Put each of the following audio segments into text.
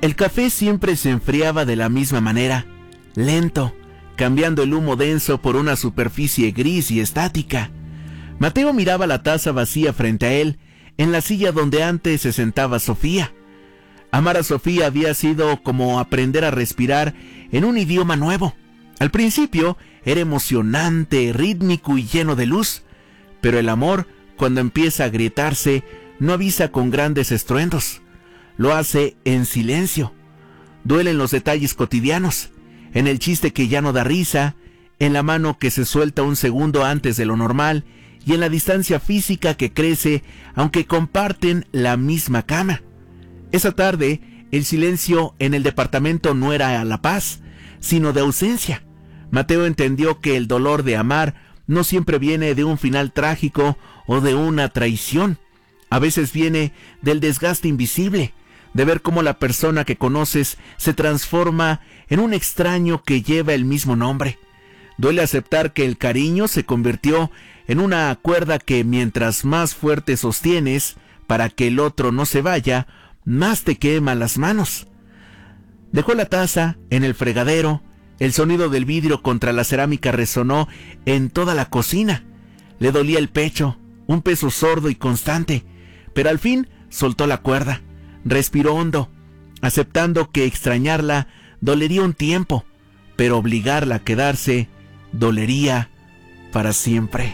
El café siempre se enfriaba de la misma manera, lento, cambiando el humo denso por una superficie gris y estática. Mateo miraba la taza vacía frente a él, en la silla donde antes se sentaba Sofía. Amar a Sofía había sido como aprender a respirar en un idioma nuevo. Al principio era emocionante, rítmico y lleno de luz, pero el amor, cuando empieza a agrietarse, no avisa con grandes estruendos. Lo hace en silencio. Duelen los detalles cotidianos, en el chiste que ya no da risa, en la mano que se suelta un segundo antes de lo normal y en la distancia física que crece aunque comparten la misma cama. Esa tarde, el silencio en el departamento no era la paz, sino de ausencia. Mateo entendió que el dolor de amar no siempre viene de un final trágico o de una traición. A veces viene del desgaste invisible, de ver cómo la persona que conoces se transforma en un extraño que lleva el mismo nombre. Duele aceptar que el cariño se convirtió en una cuerda que mientras más fuerte sostienes para que el otro no se vaya, más te quema las manos. Dejó la taza en el fregadero, el sonido del vidrio contra la cerámica resonó en toda la cocina. Le dolía el pecho, un peso sordo y constante, pero al fin soltó la cuerda. Respiró hondo, aceptando que extrañarla dolería un tiempo, pero obligarla a quedarse dolería para siempre.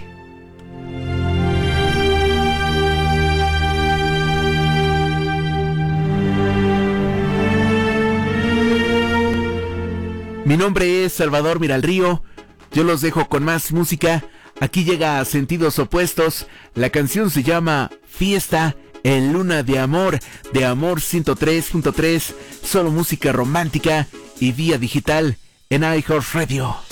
Mi nombre es Salvador Miralrío. Yo los dejo con más música. Aquí llega a Sentidos Opuestos. La canción se llama Fiesta en Luna de Amor 103.3, solo música romántica y vía digital en iHeartRadio.